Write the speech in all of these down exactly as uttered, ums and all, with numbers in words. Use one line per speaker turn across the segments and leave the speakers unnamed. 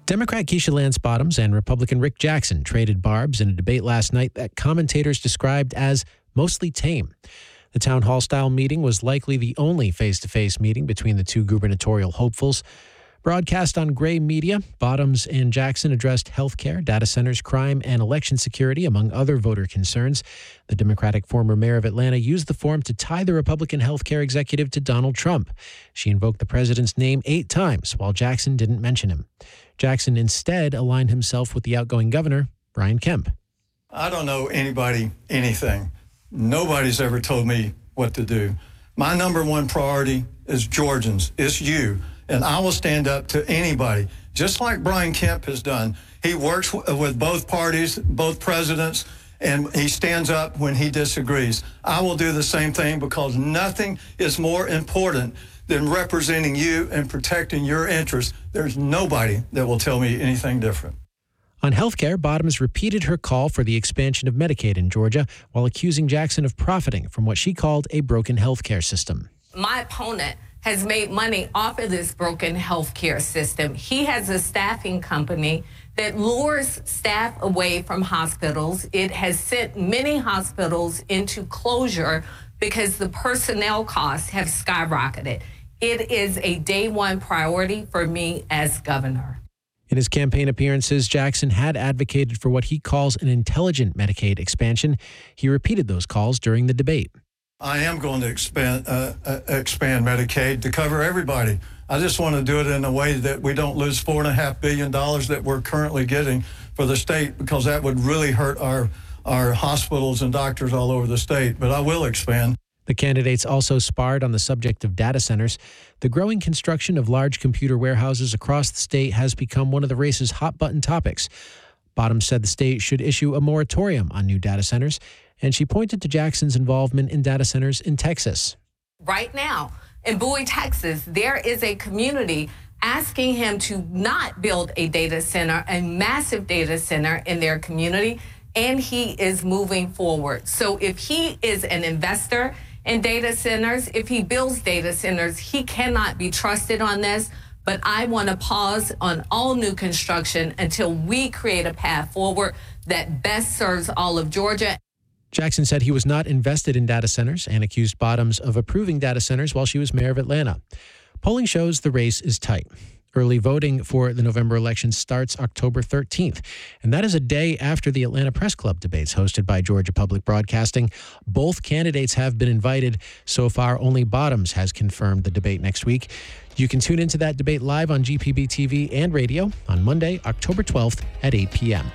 Democrat Keisha Lance Bottoms and Republican Rick Jackson traded barbs in a debate last night that commentators described as mostly tame. The town hall-style meeting was likely the only face-to-face meeting between the two gubernatorial hopefuls. Broadcast on Gray Media, Bottoms and Jackson addressed health care, data centers, crime, and election security, among other voter concerns. The Democratic former mayor of Atlanta used the forum to tie the Republican health care executive to Donald Trump. She invoked the president's name eight times, while Jackson didn't mention him. Jackson instead aligned himself with the outgoing governor, Brian Kemp.
I don't know anybody anything. Nobody's ever told me what to do. My number one priority is Georgians. It's you. And I will stand up to anybody, just like Brian Kemp has done. He works w- with both parties, both presidents, and he stands up when he disagrees. I will do the same thing because nothing is more important than representing you and protecting your interests. There's nobody that will tell me anything different.
On health care, Bottoms repeated her call for the expansion of Medicaid in Georgia while accusing Jackson of profiting from what she called a broken health care system.
My opponent has made money off of this broken healthcare system. He has a staffing company that lures staff away from hospitals. It has sent many hospitals into closure because the personnel costs have skyrocketed. It is a day one priority for me as governor.
In his campaign appearances, Jackson had advocated for what he calls an intelligent Medicaid expansion. He repeated those calls during the debate.
I am going to expand uh, uh, expand Medicaid to cover everybody. I just want to do it in a way that we don't lose four and a half billion dollars that we're currently getting for the state, because that would really hurt our our hospitals and doctors all over the state. But I will expand.
The candidates also sparred on the subject of data centers. The growing construction of large computer warehouses across the state has become one of the race's hot-button topics. Bottoms said the state should issue a moratorium on new data centers, and she pointed to Jackson's involvement in data centers in Texas.
Right now, in Bowie, Texas, there is a community asking him to not build a data center, a massive data center in their community, and he is moving forward. So if he is an investor in data centers, if he builds data centers, he cannot be trusted on this. But I want to pause on all new construction until we create a path forward that best serves all of Georgia.
Jackson said he was not invested in data centers and accused Bottoms of approving data centers while she was mayor of Atlanta. Polling shows the race is tight. Early voting for the November election starts October thirteenth, and that is a day after the Atlanta Press Club debates hosted by Georgia Public Broadcasting. Both candidates have been invited. So far, only Bottoms has confirmed the debate next week. You can tune into that debate live on G P B T V and radio on Monday, October twelfth at eight p.m.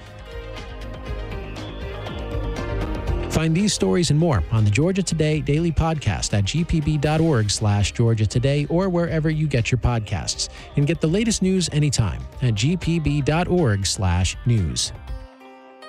Find these stories and more on the Georgia Today Daily Podcast at gpb.org slash Georgia Today or wherever you get your podcasts. And get the latest news anytime at gpb.org slash news.